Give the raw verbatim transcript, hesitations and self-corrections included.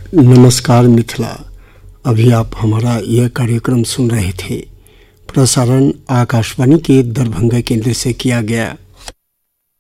नमस्कार मिथिला। अभी आप हमारा यह कार्यक्रम सुन रहे थे। प्रसारण आकाशवाणी के दरभंगा केंद्र से किया गया।